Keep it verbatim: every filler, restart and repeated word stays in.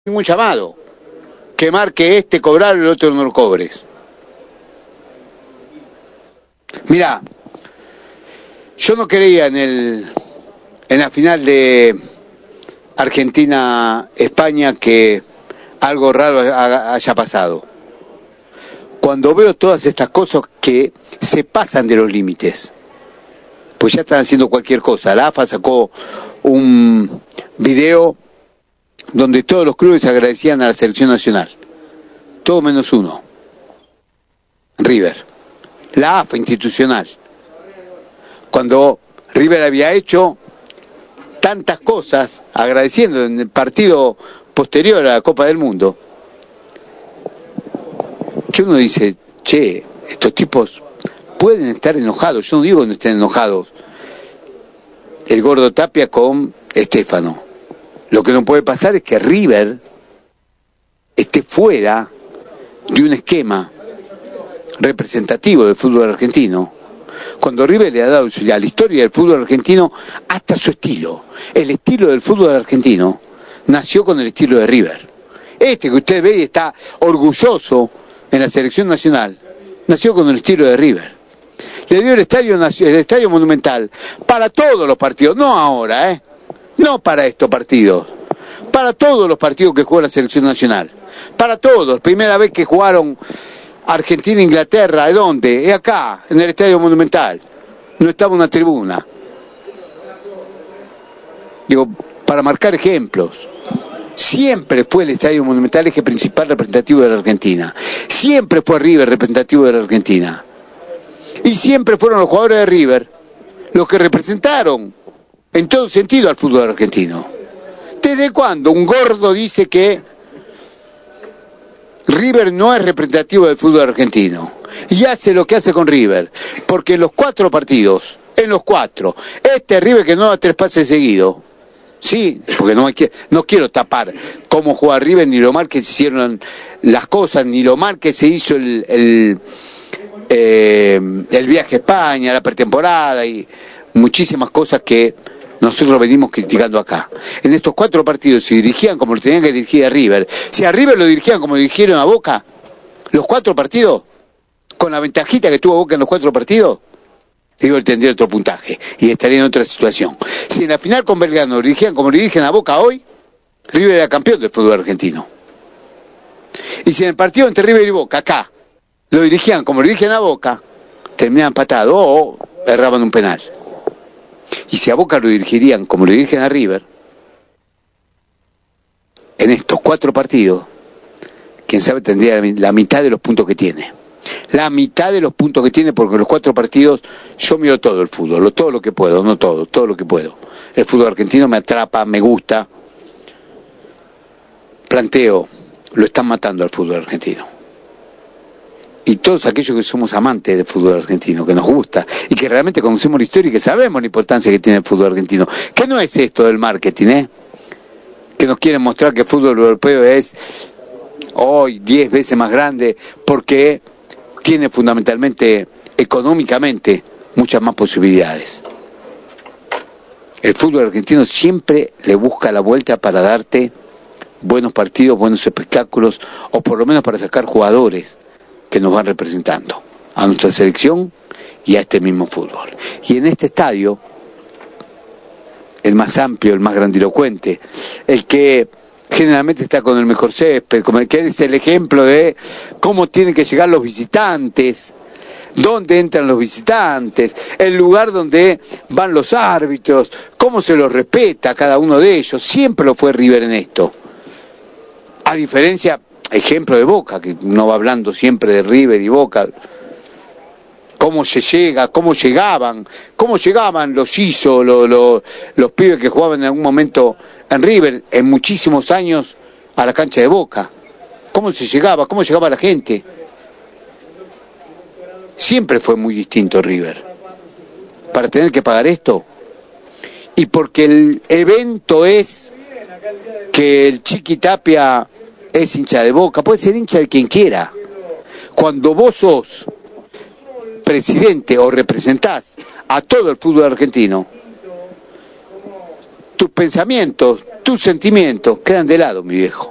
ningún llamado que marque este cobrar y el otro no lo cobres. Mirá, yo no creía en el en la final de Argentina-España que algo raro haya pasado. Cuando veo todas estas cosas que se pasan de los límites, pues ya están haciendo cualquier cosa. La A F A sacó un video donde todos los clubes agradecían a la selección nacional, todo menos uno, River, la A F A institucional, cuando River había hecho tantas cosas agradeciendo en el partido posterior a la Copa del Mundo, que uno dice, che, estos tipos pueden estar enojados. Yo no digo que no estén enojados el Gordo Tapia con Estéfano. Lo que no puede pasar es que River esté fuera de un esquema representativo del fútbol argentino, cuando River le ha dado a la historia del fútbol argentino hasta su estilo. El estilo del fútbol argentino nació con el estilo de River. Este que usted ve y está orgulloso en la selección nacional, nació con el estilo de River. Le dio el estadio, el estadio Monumental para todos los partidos, no ahora, ¿eh? No para estos partidos, para todos los partidos que juega la selección nacional, para todos. Primera vez que jugaron Argentina e Inglaterra, ¿de dónde? Es acá, en el Estadio Monumental, no estaba una tribuna. Digo, para marcar ejemplos. Siempre fue el Estadio Monumental eje principal representativo de la Argentina, siempre fue River representativo de la Argentina, y siempre fueron los jugadores de River los que representaron en todo sentido al fútbol argentino. ¿Desde cuándo un gordo dice que River no es representativo del fútbol argentino? Y hace lo que hace con River, porque en los cuatro partidos, en los cuatro, este River que no da tres pases seguidos, sí, porque no, hay que, no quiero tapar cómo juega River, ni lo mal que se hicieron las cosas, ni lo mal que se hizo el, el, eh, el viaje a España, la pretemporada y muchísimas cosas que nosotros venimos criticando acá. En estos cuatro partidos se dirigían como lo tenían que dirigir a River. Si a River lo dirigían como lo dirigieron a Boca, los cuatro partidos, con la ventajita que tuvo Boca en los cuatro partidos, digo, él tendría otro puntaje y estaría en otra situación. Si en la final con Belgrano lo dirigían como lo dirigen a Boca hoy, River era campeón del fútbol argentino. Y si en el partido entre River y Boca, acá, lo dirigían como lo dirigen a Boca, terminaban empatados o erraban un penal. Y si a Boca lo dirigirían como lo dirigen a River, en estos cuatro partidos, quién sabe tendría la mitad de los puntos que tiene. La mitad de los puntos que tiene, porque en los cuatro partidos yo miro todo el fútbol, todo lo que puedo, no todo, todo lo que puedo. El fútbol argentino me atrapa, me gusta. Planteo, lo están matando al fútbol argentino. Y todos aquellos que somos amantes del fútbol argentino, que nos gusta, y que realmente conocemos la historia y que sabemos la importancia que tiene el fútbol argentino, que no es esto del marketing, ¿eh? Que nos quieren mostrar que el fútbol europeo es hoy diez veces más grande, porque tiene fundamentalmente, económicamente, muchas más posibilidades. El fútbol argentino siempre le busca la vuelta para darte buenos partidos, buenos espectáculos, o por lo menos para sacar jugadores que nos van representando a nuestra selección y a este mismo fútbol. Y en este estadio, el más amplio, el más grandilocuente, el que generalmente está con el mejor césped, como el que es el ejemplo de cómo tienen que llegar los visitantes, dónde entran los visitantes, el lugar donde van los árbitros, cómo se los respeta a cada uno de ellos. Siempre lo fue River en esto. A diferencia, ejemplo de Boca, que no va hablando siempre de River y Boca, cómo se llega, cómo llegaban, cómo llegaban los Chisos, los, los, los pibes que jugaban en algún momento en River, en muchísimos años, a la cancha de Boca. Cómo se llegaba, cómo llegaba la gente. Siempre fue muy distinto River. Para tener que pagar esto, y porque el evento es que el Chiqui Tapia es hincha de Boca, puede ser hincha de quien quiera. Cuando vos sos presidente o representás a todo el fútbol argentino, tus pensamientos, tus sentimientos quedan de lado, mi viejo.